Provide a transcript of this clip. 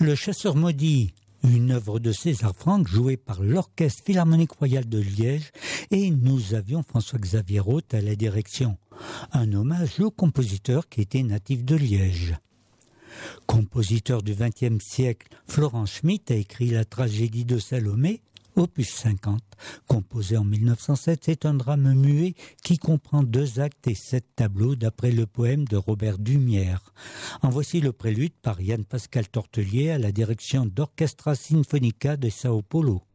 Le Chasseur maudit, une œuvre de César Franck jouée par l'Orchestre Philharmonique Royal de Liège, et nous avions François-Xavier Roth à la direction. Un hommage au compositeur qui était natif de Liège. Compositeur du XXe siècle, Florent Schmitt a écrit la tragédie de Salomé, opus 50, composé en 1907. C'est un drame muet qui comprend 2 actes et 7 tableaux d'après le poème de Robert Dumière. En voici le prélude par Yann Pascal Tortelier à la direction d'Orchestra Sinfonica de Sao Paulo.